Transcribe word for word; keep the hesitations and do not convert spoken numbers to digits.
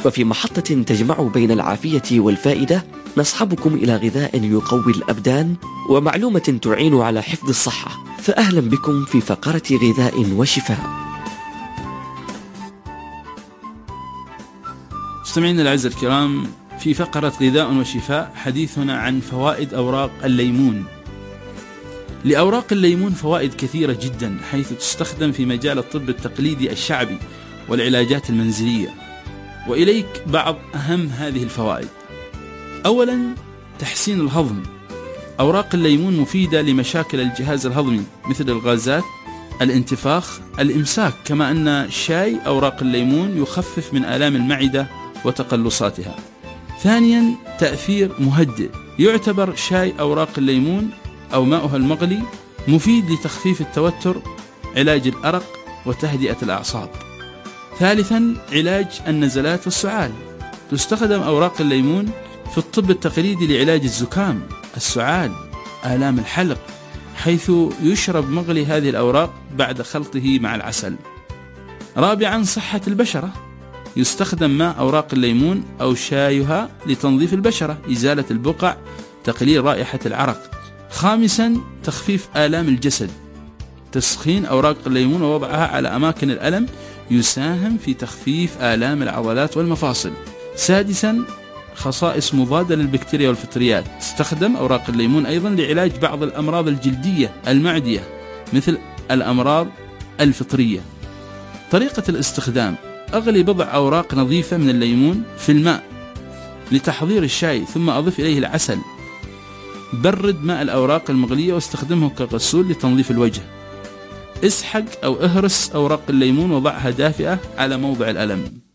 وفي محطة تجمع بين العافية والفائدة نصحبكم إلى غذاء يقوي الأبدان ومعلومة تعين على حفظ الصحة، فأهلا بكم في فقرة غذاء وشفاء. مستمعينا الأعزاء الكرام، في فقرة غذاء وشفاء حديثنا عن فوائد أوراق الليمون. لأوراق الليمون فوائد كثيرة جدا، حيث تستخدم في مجال الطب التقليدي الشعبي والعلاجات المنزلية. وإليك بعض أهم هذه الفوائد. أولا، تحسين الهضم. أوراق الليمون مفيدة لمشاكل الجهاز الهضمي مثل الغازات، الانتفاخ، الإمساك، كما أن شاي أوراق الليمون يخفف من آلام المعدة وتقلصاتها. ثانيا، تأثير مهدئ. يعتبر شاي أوراق الليمون أو ماؤها المغلي مفيد لتخفيف التوتر، علاج الأرق وتهدئة الأعصاب. ثالثا، علاج النزلات والسعال. تستخدم أوراق الليمون في الطب التقليدي لعلاج الزكام، السعال، آلام الحلق، حيث يشرب مغلي هذه الأوراق بعد خلطه مع العسل. رابعا، صحة البشرة. يستخدم ماء أوراق الليمون أو شايها لتنظيف البشرة، إزالة البقع، تقليل رائحة العرق. خامسا، تخفيف آلام الجسد. تسخين أوراق الليمون ووضعها على أماكن الألم يساهم في تخفيف آلام العضلات والمفاصل. سادسا، خصائص مضادة للبكتيريا والفطريات. تستخدم أوراق الليمون أيضا لعلاج بعض الأمراض الجلدية المعدية مثل الأمراض الفطرية. طريقة الاستخدام: أغلي بضع أوراق نظيفة من الليمون في الماء لتحضير الشاي، ثم أضف إليه العسل. برد ماء الأوراق المغلية واستخدمه كغسول لتنظيف الوجه. اسحق أو اهرس أوراق الليمون وضعها دافئة على موضع الألم.